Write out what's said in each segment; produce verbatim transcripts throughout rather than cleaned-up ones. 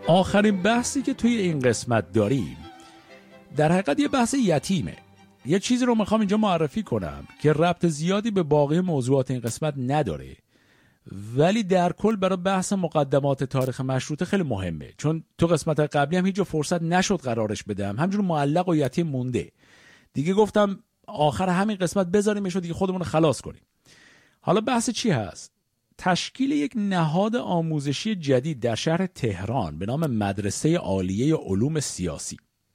آخرین بحثی که توی این قسمت داریم در حقیقت یه بحث یتیمه. یه چیزی رو میخوام اینجا معرفی کنم که ربط زیادی به باقی موضوعات این قسمت نداره، ولی در کل برای بحث مقدمات تاریخ مشروطه خیلی مهمه، چون تو قسمت قبلی هم هیچ جا فرصت نشد قرارش بدم، همجور معلق و یتیم مونده. دیگه گفتم آخر همین قسمت بذاریمش و دیگه خودمون رو خلاص کنیم. حالا بحث چی هست؟ تشکیل یک نهاد آموزشی جدید در شهر تهران به نام مدرسه عالیه علوم سیاسی.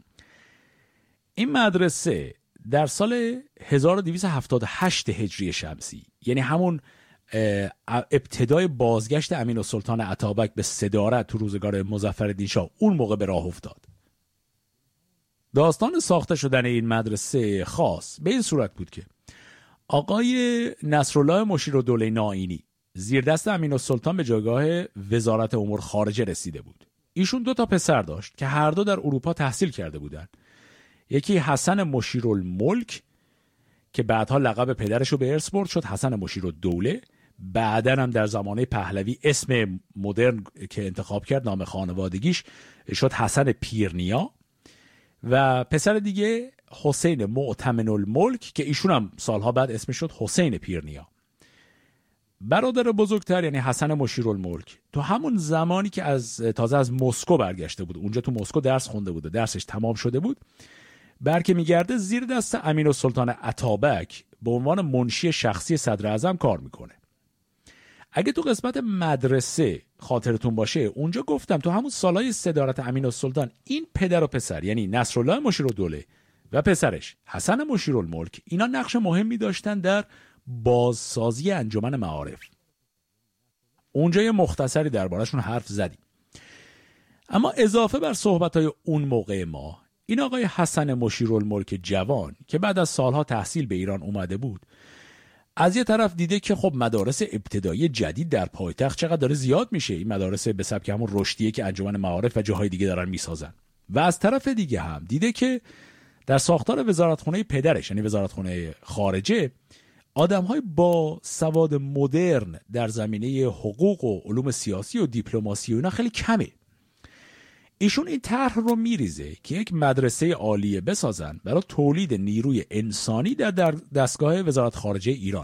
این مدرسه در سال هزار و دویست و هفتاد و هشت هجری شمسی، یعنی همون ابتدای بازگشت امین‌السلطان اتابک به صدارت تو روزگار مظفرالدین شاه، اون موقع به راه افتاد. داستان ساخته شدن این مدرسه خاص به این صورت بود که آقای نصرالله مشیرالدوله نائینی زیر دست امین‌السلطان به جایگاه وزارت امور خارجه رسیده بود. ایشون دو تا پسر داشت که هر دو در اروپا تحصیل کرده بودند. یکی حسن مشیرالملک که بعدها لقب پدرش رو به ارث برد، شد حسن مشیرالدوله. بعداً هم در زمانه پهلوی اسم مدرن که انتخاب کرد نام خانوادگیش شد حسن پیرنیا. و پسر دیگه حسین مؤتمن الملک که ایشون هم سالها بعد اسمش شد حسین پیرنیا. برادر بزرگتر یعنی حسن مشیرالملک تو همون زمانی که از تازه از مسکو برگشته بود، اونجا تو مسکو درس خونده بود و درسش تمام شده بود، برکه میگرده زیر دست امین‌السلطان اتابک به عنوان منشی شخصی صدر اعظم کار میکنه. اگه تو قسمت مدرسه خاطرتون باشه، اونجا گفتم تو همون سالهای صدارت امین‌السلطان این پدر و پسر یعنی نصرالله مشیرالدوله و پسرش حسن مشیرالملک اینا نقش مهمی داشتن در بازسازی انجمن معارف. اونجا یه مختصری دربارشون حرف زدیم. اما اضافه بر صحبت‌های اون موقع ما، این آقای حسن مشیرالملک جوان که بعد از سالها تحصیل به ایران اومده بود، از یه طرف دیده که خب مدارس ابتدایی جدید در پایتخت چقدر داره زیاد میشه، این مدارس به سبک همون رشدیه که انجمن معارف و جاهای دیگه دارن میسازن، و از طرف دیگه هم دیده که در ساختار وزارتخونه پدرش یعنی وزارتخونه خارجه آدم‌های با سواد مدرن در زمینه حقوق و علوم سیاسی و دیپلماسی و اینا خیلی کمه. ایشون این طرح رو میریزه که یک مدرسه عالیه بسازن برای تولید نیروی انسانی در دستگاه وزارت خارجه ایران.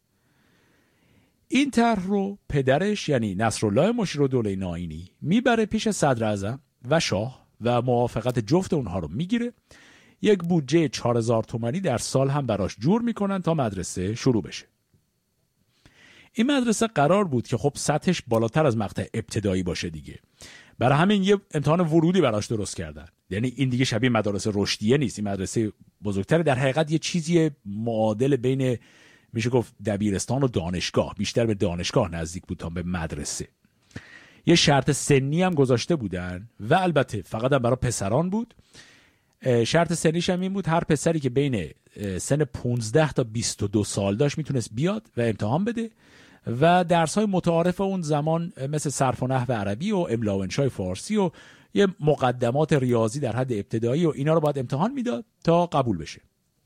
این طرح رو پدرش یعنی نصرالله مشیرالدوله نائینی میبره پیش صدر اعظم و شاه و موافقت جفت اونها رو میگیره. یک بودجه چهار هزار تومانی در سال هم براش جور میکنن تا مدرسه شروع بشه. این مدرسه قرار بود که خب سطحش بالاتر از مقطع ابتدایی باشه دیگه، برای همین یه امتحان ورودی براش درست کردن. یعنی این دیگه شبیه مدارس رشدیه نیست، این مدرسه بزرگتر، در حقیقت یه چیزی معادل بین میشه گفت دبیرستان و دانشگاه، بیشتر به دانشگاه نزدیک بود تا به مدرسه. یه شرط سنی هم گذاشته بودن و البته فقط هم برای پسران بود. شرط سنیش هم این بود هر پسری که بین سن پانزده تا بیست و دو سال داشت میتونست بیاد و امتحان بده و درس‌های متعارف اون زمان مثل صرف و نحو عربی و املا و انشای فارسی و یه مقدمات ریاضی در حد ابتدایی و اینا رو باید امتحان میداد تا قبول بشه.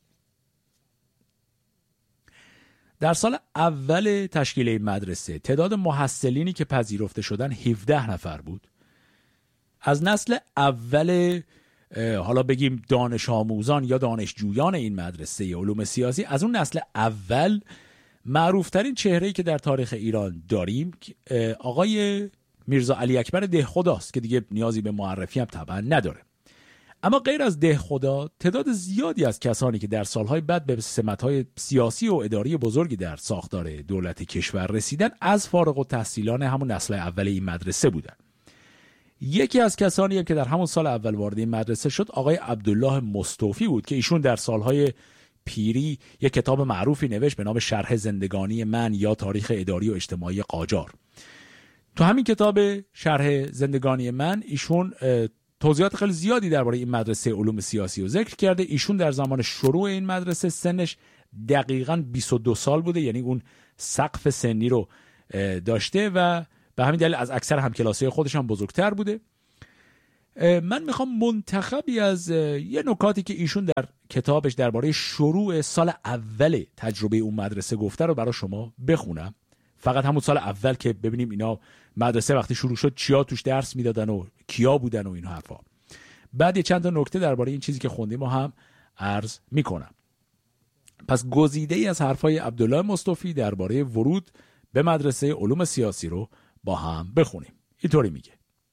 در سال اول تشکیل این مدرسه تعداد محصلینی که پذیرفته شدن هفده نفر بود. از نسل اول حالا بگیم دانش آموزان یا دانشجویان این مدرسه علوم سیاسی، از اون نسل اول معروفترین چهره‌ای که در تاریخ ایران داریم آقای میرزا علی اکبر دهخداست که دیگه نیازی به معرفی هم طبعا نداره. اما غیر از دهخدا تعداد زیادی از کسانی که در سالهای بعد به سمت‌های سیاسی و اداری بزرگی در ساختار دولت کشور رسیدن از فارغ التحصیلان همون نسل اول این مدرسه بودن. یکی از کسانی هم که در همون سال اول وارد این مدرسه شد آقای عبدالله مصطفی بود که ایشون در سالهای پیری یک کتاب معروفی نوشت به نام شرح زندگانی من یا تاریخ اداری و اجتماعی قاجار. تو همین کتاب شرح زندگانی من ایشون توضیحات خیلی زیادی درباره این مدرسه علوم سیاسی رو ذکر کرده. ایشون در زمان شروع این مدرسه سنش دقیقاً بیست و دو سال بوده، یعنی اون سقف سنی رو داشته و به همین دلیل از اکثر همکلاسی‌های خودش هم بزرگتر بوده. من میخوام منتخبی از یه نکاتی که ایشون در کتابش درباره شروع سال اول تجربه اون مدرسه گفته رو برای شما بخونم. فقط همون سال اول که ببینیم اینا مدرسه وقتی شروع شد چیا توش درس میدادن و کیا بودن و این حرفا. بعد یه چند تا نکته درباره این چیزی که خوندیم ما هم عرض میکنم. پس گزیده ای از حرفای عبدالله مصطفی درباره ورود به مدرسه علوم سیاسی رو با هم بخونیم. اینطوری میگه: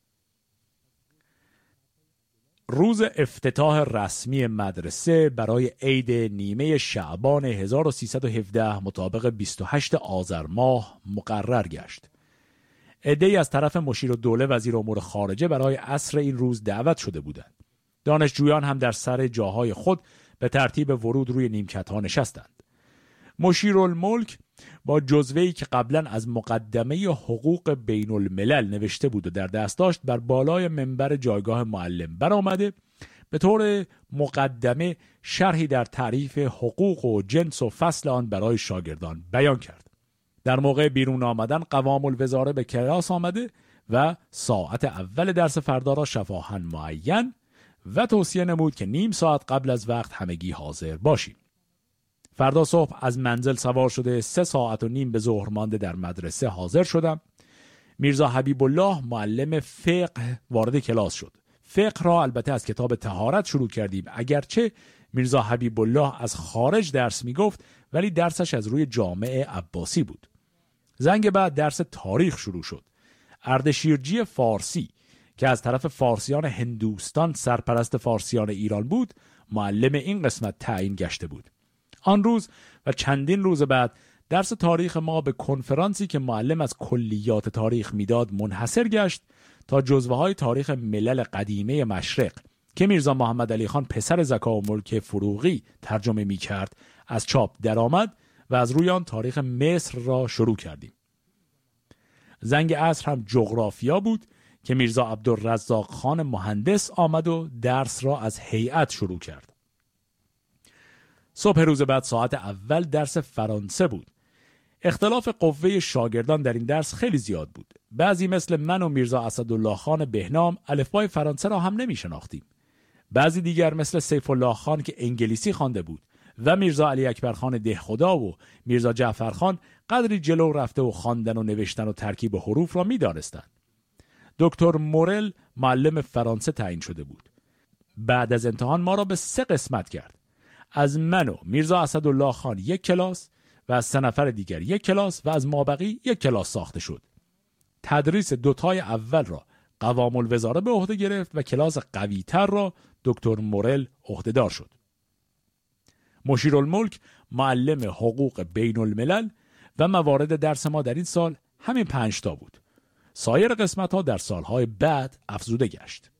روز افتتاح رسمی مدرسه برای عید نیمه شعبان هزار و سیصد و هفده مطابق بیست و هشتم آذر ماه مقرر گشت. عده‌ای از طرف مشیرالدوله وزیر امور خارجه برای عصر این روز دعوت شده بودند. دانشجویان هم در سر جاهای خود به ترتیب ورود روی نیمکت‌ها نشستند. مشیرالملک با جزوه‌ای که قبلا از مقدمه حقوق بین الملل نوشته بود و در دست داشت بر بالای منبر جایگاه معلم برآمده به طور مقدمه شرحی در تعریف حقوق و جنس و فصل آن برای شاگردان بیان کرد. در موقع بیرون آمدن قوام الوزاره به کلاس آمده و ساعت اول درس فردا را شفاهاً معین و توصیه نمود که نیم ساعت قبل از وقت همگی حاضر باشیم. فردا صبح از منزل سوار شده سه ساعت و نیم به ظهر مانده در مدرسه حاضر شدم. میرزا حبیب الله معلم فقه وارد کلاس شد. فقه را البته از کتاب طهارت شروع کردیم، اگرچه میرزا حبیب الله از خارج درس می گفت ولی درسش از روی جامع عباسی بود. زنگ بعد درس تاریخ شروع شد. اردشیرجی فارسی که از طرف فارسیان هندوستان سرپرست فارسیان ایران بود معلم این قسمت تعیین گشته بود. آن روز و چندین روز بعد درس تاریخ ما به کنفرانسی که معلم از کلیات تاریخ میداد منحصر گشت تا جزوه های تاریخ ملل قدیمه مشرق که میرزا محمد علی خان پسر زکاملک فروغی ترجمه می کرد از چاپ درآمد و از روی آن تاریخ مصر را شروع کردیم. زنگ عصر هم جغرافیا بود که میرزا عبدالرزاق خان مهندس آمد و درس را از هیئت شروع کرد. صبح روز بعد ساعت اول درس فرانسه بود. اختلاف قوه شاگردان در این درس خیلی زیاد بود. بعضی مثل من و میرزا اسدالله خان بهنام الفبای فرانسه را هم نمی شناختیم. بعضی دیگر مثل سیف الله خان که انگلیسی خوانده بود و میرزا علی اکبر خان دهخدا و میرزا جعفر خان قدری جلو رفته و خواندن و نوشتن و ترکیب حروف را می دانستند. دکتر مورل معلم فرانسه تعیین شده بود. بعد از امتحان ما را به سه قسمت کرد. از من و میرزا اسدالله خان یک کلاس و از سه نفر دیگر یک کلاس و از مابقی یک کلاس ساخته شد. تدریس دوتای اول را قوام الوزاره به عهده گرفت و کلاس قوی‌تر را دکتر مورل عهده‌دار شد. مشیرالملک معلم حقوق بین الملل و موارد درس ما در این سال همین پنج تا بود. سایر قسمت ها در سالهای بعد افزوده گشت.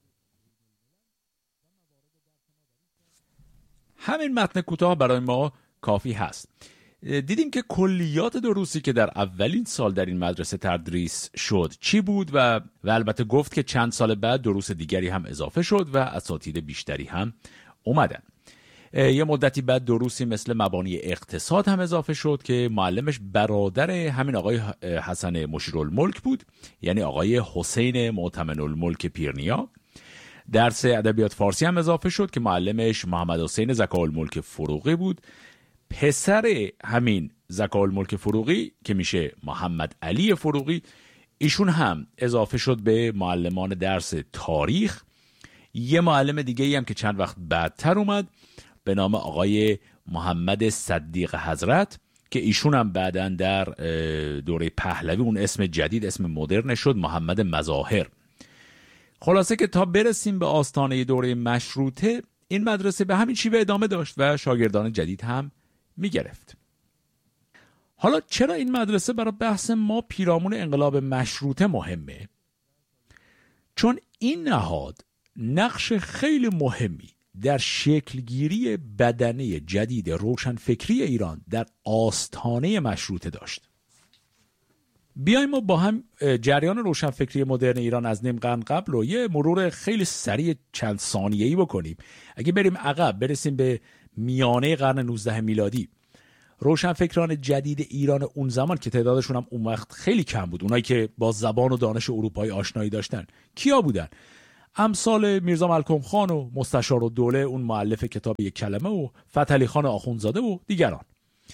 همین متن کوتاه برای ما کافی هست. دیدیم که کلیات دروسی که در اولین سال در این مدرسه تدریس شد چی بود و و البته گفت که چند سال بعد دروس دیگری هم اضافه شد و اساتید بیشتری هم اومدن. یه مدتی بعد دروسی مثل مبانی اقتصاد هم اضافه شد که معلمش برادر همین آقای حسن مشیرالملک بود، یعنی آقای حسین معتمن الملک پیرنیا. درس ادبیات فارسی هم اضافه شد که معلمش محمد حسین زکاالملک فروغی بود. پسر همین زکاالملک فروغی که میشه محمد علی فروغی، ایشون هم اضافه شد به معلمان درس تاریخ. یه معلم دیگه ای هم که چند وقت بعدتر اومد به نام آقای محمد صدیق حضرت که ایشون هم بعداً در دوره پهلوی اون اسم جدید، اسم مدرن شد، محمد مظاهر. خلاصه که تا برسیم به آستانه دوره مشروطه این مدرسه به همین شیوه ادامه داشت و شاگردان جدید هم می گرفت. حالا چرا این مدرسه برای بحث ما پیرامون انقلاب مشروطه مهمه؟ چون این نهاد نقش خیلی مهمی در شکلگیری بدنه جدید روشنفکری ایران در آستانه مشروطه داشت. بیایم ما با هم جریان روشنفکری مدرن ایران از نیم قرن قبل رو یه مرور خیلی سریع چند ثانیه‌ای بکنیم. اگه بریم عقب برسیم به میانه قرن نوزدهم میلادی، روشنفکران جدید ایران اون زمان که تعدادشون هم اون وقت خیلی کم بود، اونایی که با زبان و دانش اروپایی آشنایی داشتن، کیا بودن؟ امثال میرزا ملکم خان و مستشار الدوله اون مؤلف کتاب یک کلمه و فتحعلی خان آخوندزاده و دیگران.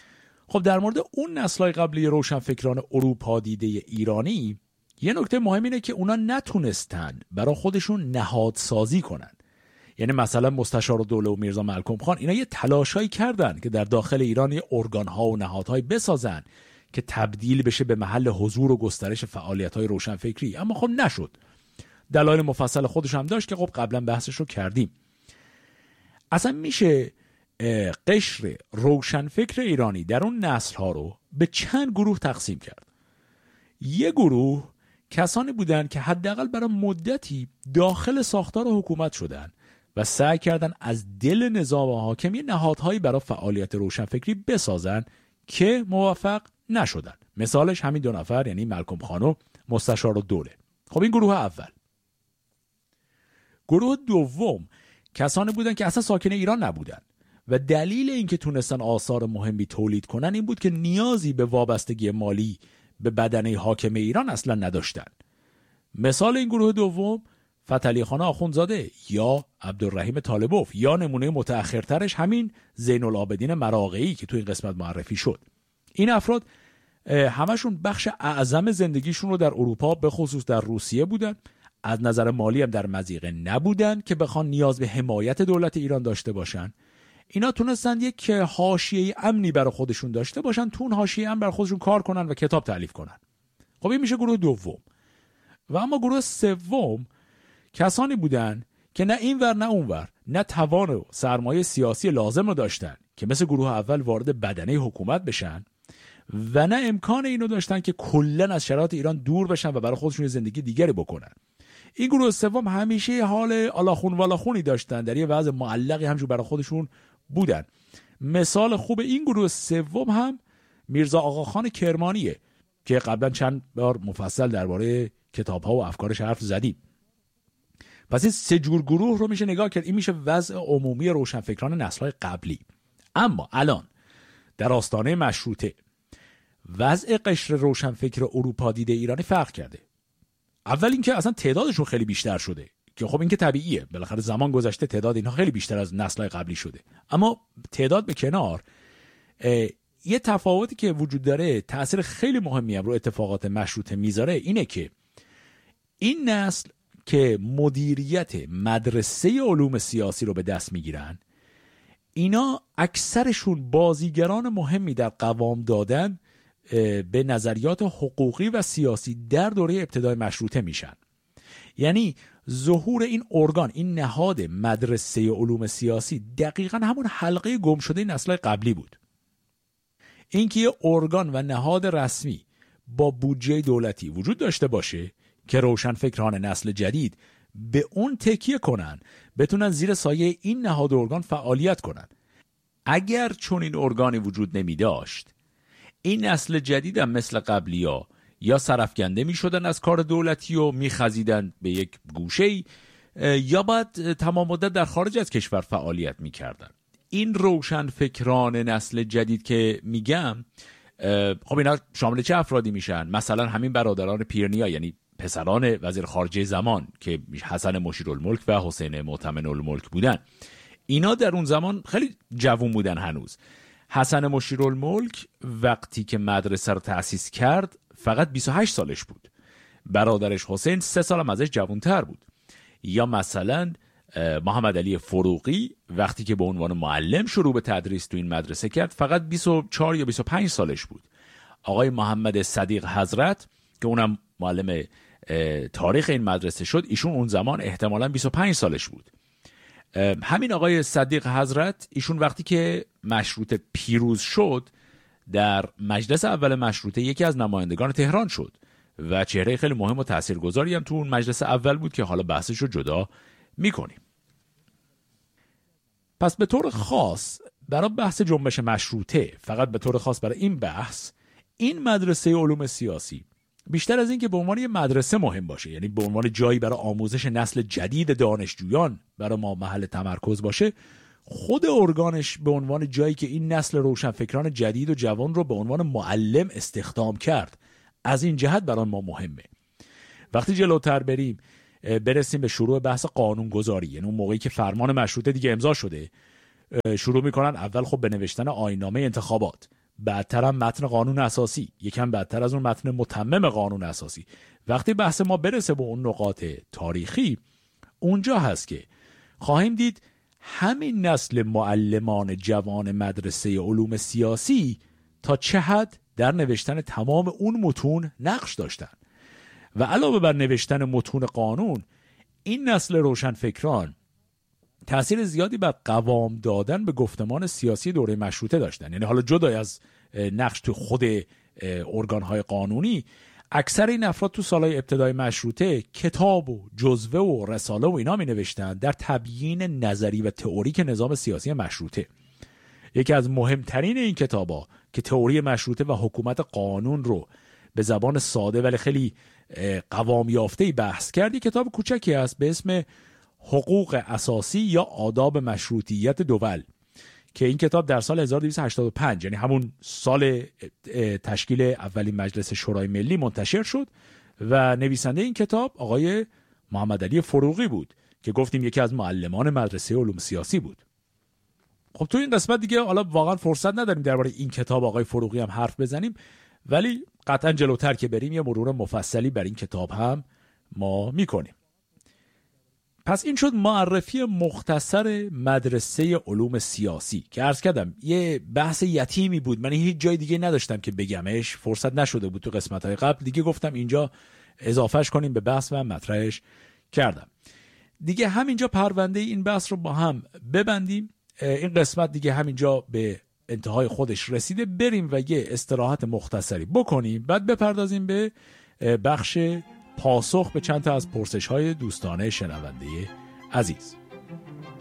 خب در مورد اون نسل‌های قبلی روشنفکران اروپا دیده ایرانی یه نکته مهم اینه که اونا نتونستن برای خودشون نهادسازی کنن. یعنی مثلا مستشارالدوله و میرزا ملکم خان اینا یه تلاشایی کردن که در داخل ایران یه ارگان‌ها و نهادهایی بسازن که تبدیل بشه به محل حضور و گسترش فعالیت‌های روشنفکری، اما خب نشد. دلایل مفصل خودش هم داشت که خب قبلا بحثش رو کردیم. اصلا میشه قشر روشنفکر ایرانی در اون نسل‌ها رو به چند گروه تقسیم کرد. یه گروه کسانی بودن که حداقل برای مدتی داخل ساختار حکومت شدن و سعی کردن از دل نظام حاکم یه نهادهایی برای فعالیت روشنفکری بسازن که موفق نشدن. مثالش همین دو نفر، یعنی ملکم خان و مستشارالدوله. خب این گروه اول. گروه دوم کسانی بودن که اصلا ساکن ایران نبودن و دلیل اینکه تونستن آثار مهمی تولید کنن این بود که نیازی به وابستگی مالی به بدنه حاکم ایران اصلا نداشتن. مثال این گروه دوم فتحعلی خان آخوندزاده یا عبدالرحیم طالبوف یا نمونه متأخرترش همین زین العابدین مراغه‌ای که تو این قسمت معرفی شد. این افراد همشون بخش اعظم زندگیشون رو در اروپا به خصوص در روسیه بودن. از نظر مالی هم در مضیقه نبودن که بخوان نیاز به حمایت دولت ایران داشته باشن. اینا تونستن یک حاشیه امنی برای خودشون داشته باشن، تو اون حاشیه امن برای خودشون کار کنن و کتاب تالیف کنن. خب این میشه گروه دوم. و اما گروه سوم کسانی بودن که نه این ور نه اون ور، نه توان و سرمایه سیاسی لازم رو داشتن که مثل گروه اول وارد بدنه حکومت بشن و نه امکان اینو داشتن که کلا از شرایط ایران دور بشن و برای خودشون زندگی دیگری بکنن. این گروه سوم همیشه حال آلاخون والاخونی داشتن، در یه وضع معلقی همجور برای خودشون بودن. مثال خوب این گروه سوم هم میرزا آقاخان کرمانیه که قبلا چند بار مفصل درباره کتاب‌ها و افکارش حرف زدیم. پس این سه جور گروه رو میشه نگاه کرد. این میشه وضع عمومی روشنفکران نسل‌های قبلی. اما الان در آستانه مشروطه وضع قشر روشنفکر اروپا دیده ایرانی فرق کرده. اول اینکه اصلا تعدادشون خیلی بیشتر شده که خب این که طبیعیه، بالاخره زمان گذشته تعداد اینها خیلی بیشتر از نسل‌های قبلی شده. اما تعداد به کنار، یه تفاوتی که وجود داره تأثیر خیلی مهمی هم رو اتفاقات مشروطه میذاره اینه که این نسل که مدیریت مدرسه علوم سیاسی رو به دست میگیرن، اینا اکثرشون بازیگران مهمی در قوام دادن به نظریات حقوقی و سیاسی در دوره ابتدای مشروطه میشن. یعنی ظهور این ارگان، این نهاد مدرسه علوم سیاسی دقیقاً همون حلقه گم شده نسل‌های قبلی بود. اینکه یه ارگان و نهاد رسمی با بودجه دولتی وجود داشته باشه که روشنفکران نسل جدید به اون تکیه کنن، بتونن زیر سایه این نهاد و ارگان فعالیت کنن. اگر چون این ارگانی وجود نمی داشت، این نسل جدید هم مثل قبلی ها یا سرفکنده می شدن از کار دولتی و می خزیدن به یک گوشه‌ای، یا باید تمام مدت در خارج از کشور فعالیت می کردن. این روشنفکران نسل جدید که میگم، خب اینا شامل چه افرادی میشن؟ مثلا همین برادران پیرنیا، یعنی پسران وزیر خارجه زمان که حسن مشیرالملک و حسین مؤتمن الملک بودن. اینا در اون زمان خیلی جوان بودن هنوز. حسن مشیرالملک وقتی که مدرسه رو تأسیس کرد فقط بیست و هشت سالش بود. برادرش حسین سه سال هم ازش جوانتر بود. یا مثلا محمد علی فروغی وقتی که به عنوان معلم شروع به تدریس تو این مدرسه کرد فقط بیست و چهار یا بیست و پنج سالش بود. آقای محمد صدیق حضرت که اونم معلم تاریخ این مدرسه شد، ایشون اون زمان احتمالاً بیست و پنج سالش بود. همین آقای صدیق حضرت، ایشون وقتی که مشروطه پیروز شد در مجلس اول مشروطه یکی از نمایندگان تهران شد و چهره خیلی مهم و تاثیرگذاری هم تو اون مجلس اول بود که حالا بحثش رو جدا میکنیم. پس به طور خاص برای بحث جنبش مشروطه، فقط به طور خاص برای این بحث، این مدرسه علوم سیاسی بیشتر از این که به عنوان یه مدرسه مهم باشه، یعنی به عنوان جایی برای آموزش نسل جدید دانشجویان برای ما محل تمرکز باشه، خود ارگانش به عنوان جایی که این نسل روشنفکران جدید و جوان رو به عنوان معلم استخدام کرد، از این جهت برای ما مهمه. وقتی جلوتر بریم برسیم به شروع بحث قانونگذاری، یعنی اون موقعی که فرمان مشروطه دیگه امضا شده، شروع میکنن اول خب به نوشتن آیین‌نامه انتخابات، بعدتر هم متن قانون اساسی، یکم بعدتر از اون متن متمم قانون اساسی. وقتی بحث ما برسه به اون نقاط تاریخی، اونجا هست که خواهیم دید همین نسل معلمان جوان مدرسه علوم سیاسی تا چه حد در نوشتن تمام اون متون نقش داشتن و علاوه بر نوشتن متون قانون، این نسل روشنفکران تأثیر زیادی بر قوام دادن به گفتمان سیاسی دوره مشروطه داشتن. یعنی حالا جدای از نقش تو خود ارگان‌های قانونی، اکثر این افراد تو سالهای ابتدای مشروطه کتاب و جزوه و رساله و اینا می نوشتن در تبیین نظری و تئوریک نظام سیاسی مشروطه. یکی از مهمترین این کتابا که تئوری مشروطه و حکومت قانون رو به زبان ساده ولی خیلی قوام یافته‌ای بحث کرد، کتاب کوچکی است به اسم حقوق اساسی یا آداب مشروطیت دول که این کتاب در سال هزار و دویست و هشتاد و پنج، یعنی همون سال تشکیل اولین مجلس شورای ملی، منتشر شد و نویسنده این کتاب آقای محمد علی فروغی بود که گفتیم یکی از معلمان مدرسه علوم سیاسی بود. خب تو این قسمت دیگه حالا واقعا فرصت نداریم درباره این کتاب آقای فروغی هم حرف بزنیم، ولی قطعا جلوتر که بریم یه مرور مفصلی بر این کتاب هم ما میکنیم. پس این شد معرفی مختصر مدرسه علوم سیاسی که عرض کردم یه بحث یتیمی بود، من هیچ جای دیگه نداشتم که بگمش، فرصت نشده بود تو قسمت‌های قبل، دیگه گفتم اینجا اضافهش کنیم به بحث و مطرحش کردم. دیگه همینجا پرونده این بحث رو با هم ببندیم. این قسمت دیگه همینجا به انتهای خودش رسیده، بریم و یه استراحت مختصری بکنیم، بعد بپردازیم به بخش پاسخ به چند تا از پرسش‌های دوستانه شنونده عزیز.